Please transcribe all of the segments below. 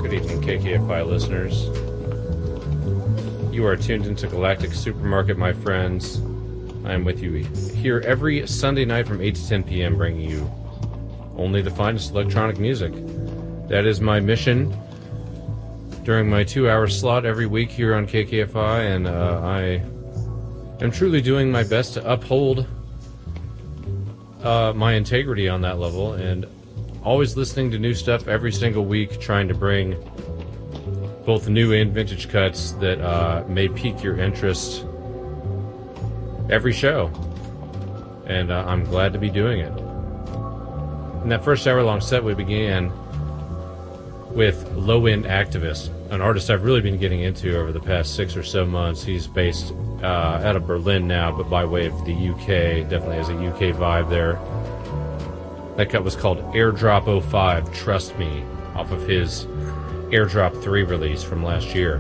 Good evening, KKFI listeners. You are tuned into Galactic Supermarket, my friends. I am with you here every Sunday night from 8 to 10 p.m., bringing you only the finest electronic music. That is my mission during my 2-hour slot every week here on KKFI, and I am truly doing my best to uphold my integrity on that level, and always listening to new stuff every single week, trying to bring both new and vintage cuts that may pique your interest every show. And I'm glad to be doing it. In that first hour-long set, we began with Low End Activist, an artist I've really been getting into over the past 6 or so months. He's based out of Berlin now, but by way of the UK. Definitely has a UK vibe there. That cut was called Airdrop 05, Trust Me, off of his Airdrop 3 release from last year.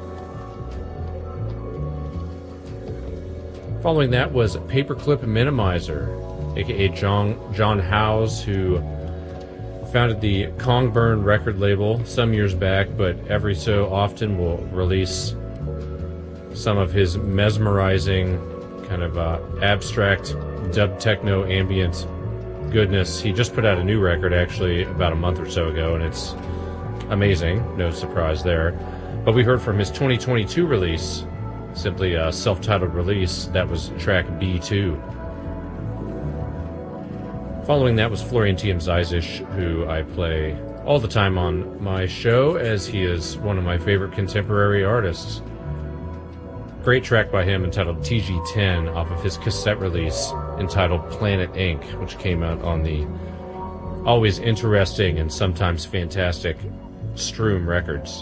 Following that was Paperclip Minimizer, aka John Howes, who founded the Kongburn record label some years back, but every so often will release some of his mesmerizing kind of abstract dub techno ambient goodness. He just put out a new record actually about a month or so ago, and it's amazing. No surprise there. But we heard from his 2022 release, simply a self-titled release. That was track B2. Following that was Florian T. M. Zeisisch, who I play all the time on my show, as he is one of my favorite contemporary artists. Great track by him entitled TG10 off of his cassette release entitled Planet Inc., which came out on the always interesting and sometimes fantastic Stroom Records.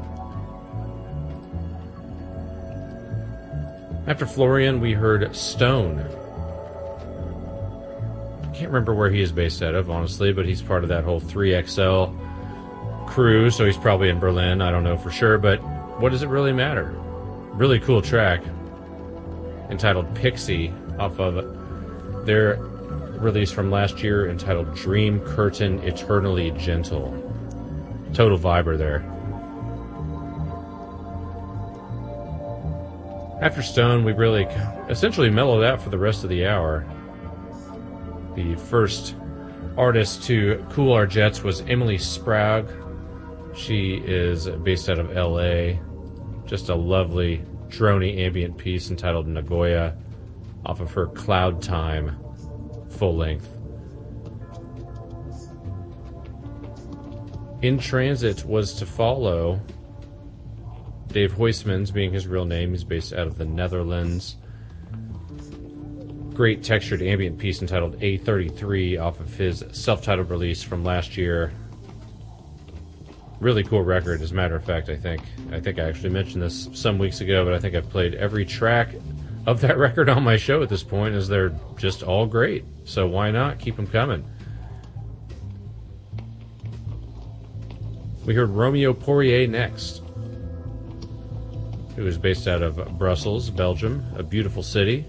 After Florian, we heard Stone. I can't remember where he is based out of, honestly, but he's part of that whole 3XL crew, so he's probably in Berlin. I don't know for sure, but what does it really matter? Really cool track entitled Pixie off of their release from last year entitled Dream Curtain Eternally Gentle. Total viber there. After Stone, we really essentially mellowed out for the rest of the hour. The first artist to cool our jets was Emily Sprague. She is based out of LA. Just a lovely droney ambient piece entitled Nagoya off of her Cloud Time full length. In Transit was to follow. Dave Huysmans being his real name. He's based out of the Netherlands. Great textured ambient piece entitled A33 off of his self-titled release from last year. Really cool record, as a matter of fact. I think I actually mentioned this some weeks ago, but I think I've played every track of that record on my show at this point, as they're just all great. So why not keep them coming? We heard Romeo Poirier next, who is based out of Brussels, Belgium, a beautiful city,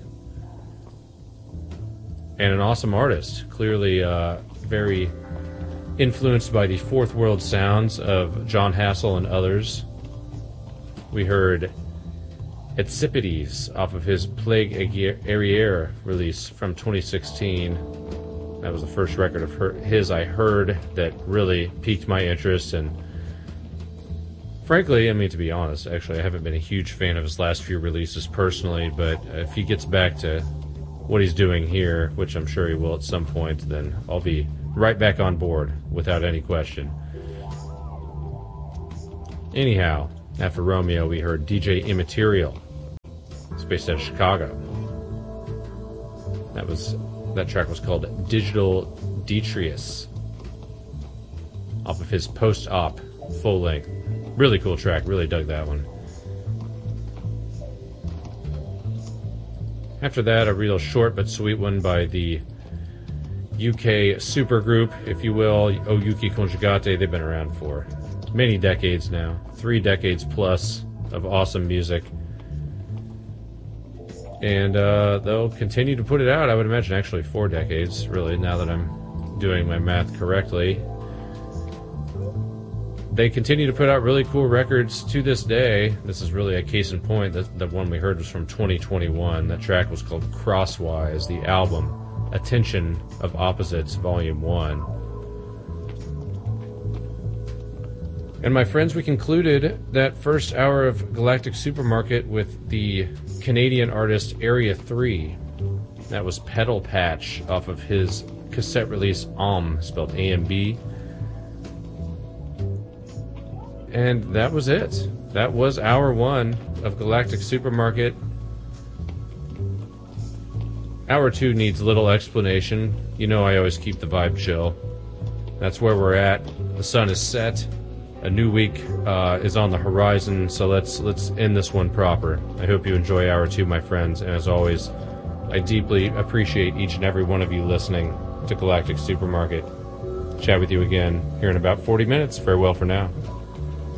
and an awesome artist. Clearly very influenced by the fourth world sounds of John Hassel and others. We heard Etcipides off of his Plague Arriere release from 2016. That was the first record of his I heard that really piqued my interest, and frankly, I mean, to be honest, actually, I haven't been a huge fan of his last few releases personally, but if he gets back to what he's doing here, which I'm sure he will at some point, then I'll be right back on board without any question. Anyhow, after Romeo, we heard DJ Immaterial. It's based out of Chicago. That track was called Digital Detrius off of his post-op full length. Really cool track, really dug that one. After that, a real short but sweet one by the UK supergroup, if you will, Oyuki Conjugate. They've been around for many decades now, 3 decades plus of awesome music. And they'll continue to put it out, I would imagine, actually 4 decades, really, now that I'm doing my math correctly. they continue to put out really cool records to this day. This is really a case in point. The one we heard was from 2021. That track was called Crosswise, the album Attention of Opposites, Volume 1. And my friends, we concluded that first hour of Galactic Supermarket with the Canadian artist Area 3. That was Pedal Patch off of his cassette release spelled A-M-B. And that was it. That was hour 1 of Galactic Supermarket. Hour 2 needs little explanation. You know I always keep the vibe chill. That's where we're at. The sun is set. A new week is on the horizon, so let's end this one proper. I hope you enjoy hour 2, my friends, and as always, I deeply appreciate each and every one of you listening to Galactic Supermarket. Chat with you again here in about 40 minutes. Farewell for now.